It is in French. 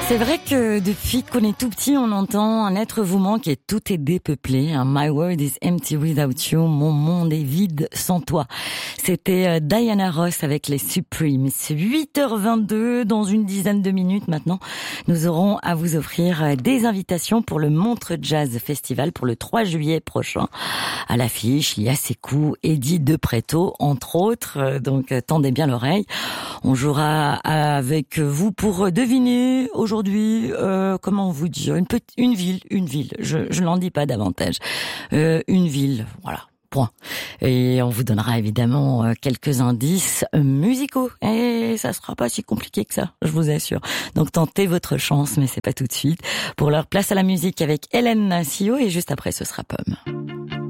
C'est vrai que depuis qu'on est tout petit, on entend un être vous manque et tout est dépeuplé. My world is empty without you. Mon monde est vide sans toi. C'était Diana Ross avec les Supremes. 8h22, dans une dizaine de minutes maintenant, nous aurons à vous offrir des invitations pour le Montreux Jazz Festival pour le 3 juillet prochain. À l'affiche, il y a Sékou, Eddie De Pretto, entre autres. Donc, tendez bien l'oreille. On jouera avec vous pour deviner aujourd'hui, comment vous dire, une ville. Je n'en dis pas davantage. Une ville, voilà. Point. Et on vous donnera évidemment quelques indices musicaux. Et ça sera pas si compliqué que ça, je vous assure. Donc tentez votre chance, mais c'est pas tout de suite. Pour leur place à la musique avec Hélène Sio et juste après ce sera Pomme.